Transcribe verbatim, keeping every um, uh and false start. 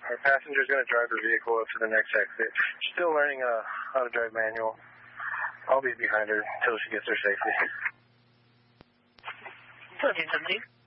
Our passenger is going to drive her vehicle up to the next exit. She's still learning uh, how to drive manual. I'll be behind her until she gets there safely. thirteen seventeen.